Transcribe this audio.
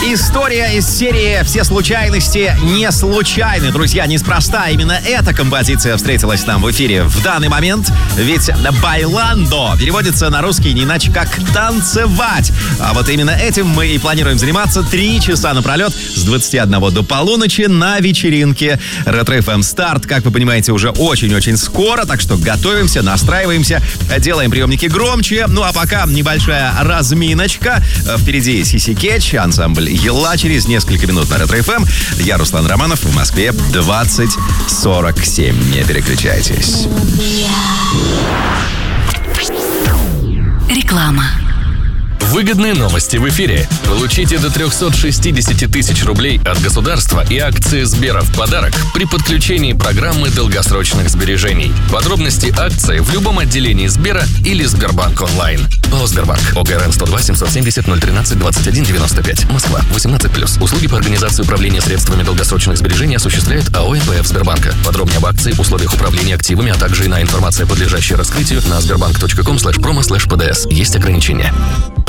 История из серии «Все случайности не случайны». Друзья, неспроста именно эта композиция встретилась нам в эфире в данный момент. Ведь «Байландо» переводится на русский не иначе как «танцевать». А вот именно этим мы и планируем заниматься 3 часа напролет с 21 до полуночи на вечеринке Ретро FM. Старт, как вы понимаете, уже очень-очень скоро, так что готовимся, настраиваемся, делаем приемники громче. Ну а пока небольшая разминочка. Впереди Сиси Кетч, ансамбль Ела через несколько минут на Ретро FM. Я Руслан Романов, в Москве 20:47. Не переключайтесь. Реклама. Выгодные новости в эфире. Получите до 360 тысяч рублей от государства и акции Сбера в подарок при подключении программы долгосрочных сбережений. Подробности акции в любом отделении Сбера или Сбербанк онлайн. ООО «Сбербанк». ОГРН 102 770 013 21 95. Москва. 18+. Услуги по организации управления средствами долгосрочных сбережений осуществляет АО НПФ Сбербанка. Подробнее об акции, условиях управления активами, а также иная информация, подлежащая раскрытию на sberbank.com/promo/pds. Есть ограничения.